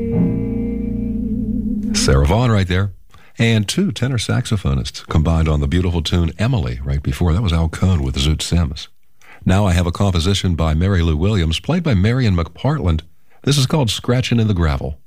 Sarah Vaughan right there. And two tenor saxophonists combined on the beautiful tune Emily right before. That was Al Cohn with Zoot Sims. Now I have a composition by Mary Lou Williams, played by Marion McPartland. This is called Scratchin' in the Gravel.